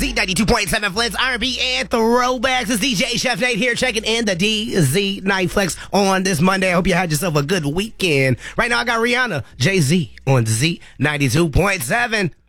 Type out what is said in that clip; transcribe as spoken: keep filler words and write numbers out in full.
Z ninety-two point seven Flint's R and B and throwbacks. It's D J Chef Nate here checking in the D Z Night Flex on this Monday. I hope you had yourself a good weekend. Right now I got Rihanna, Jay-Z on Z ninety-two point seven.